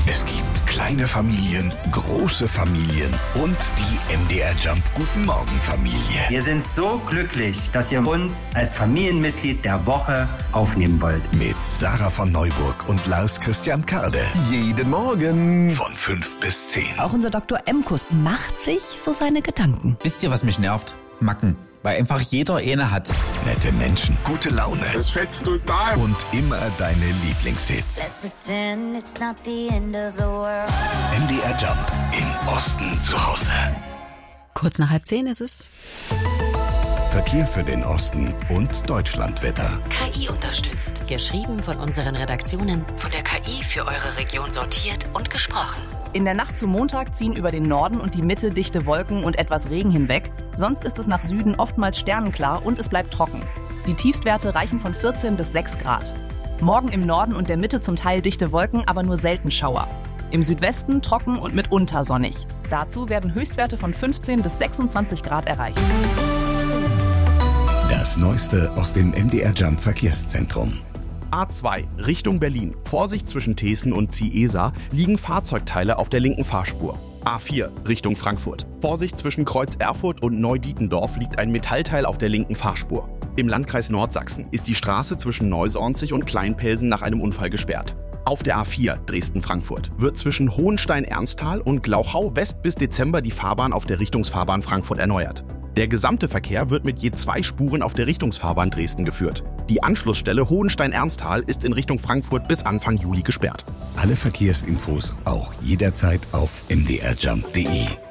Es gibt kleine Familien, große Familien und die MDR Jump Guten Morgen Familie. Wir sind so glücklich, dass ihr uns als Familienmitglied der Woche aufnehmen wollt. Mit Sarah von Neuburg und Lars Christian Karde. Jeden Morgen. Von 5 bis 10. Auch unser Dr. Emkus macht sich so seine Gedanken. Wisst ihr, was mich nervt? Macken. Weil einfach jeder eine hat. Nette Menschen, gute Laune. Das schätzt total. Und immer deine Lieblingshits. Let's pretend it's not the end of the world. MDR Jump im Osten zu Hause. Kurz nach 9:30 ist es. Verkehr für den Osten und Deutschlandwetter. KI unterstützt. Geschrieben von unseren Redaktionen, von der KI für eure Region sortiert und gesprochen. In der Nacht zum Montag ziehen über den Norden und die Mitte dichte Wolken und etwas Regen hinweg. Sonst ist es nach Süden oftmals sternenklar und es bleibt trocken. Die Tiefstwerte reichen von 14 bis 6 Grad. Morgen im Norden und der Mitte zum Teil dichte Wolken, aber nur selten Schauer. Im Südwesten trocken und mitunter sonnig. Dazu werden Höchstwerte von 15 bis 26 Grad erreicht. Das Neueste aus dem MDR Jump Verkehrszentrum. A2 Richtung Berlin. Vorsicht zwischen Teeßen und Ciesa liegen Fahrzeugteile auf der linken Fahrspur. A4 Richtung Frankfurt. Vorsicht zwischen Kreuz Erfurt und Neudietendorf liegt ein Metallteil auf der linken Fahrspur. Im Landkreis Nordsachsen ist die Straße zwischen Neusornzig und Kleinpelsen nach einem Unfall gesperrt. Auf der A4 Dresden-Frankfurt wird zwischen Hohenstein-Ernsthal und Glauchau West bis Dezember die Fahrbahn auf der Richtungsfahrbahn Frankfurt erneuert. Der gesamte Verkehr wird mit je 2 Spuren auf der Richtungsfahrbahn Dresden geführt. Die Anschlussstelle Hohenstein-Ernsthal ist in Richtung Frankfurt bis Anfang Juli gesperrt. Alle Verkehrsinfos auch jederzeit auf mdrjump.de.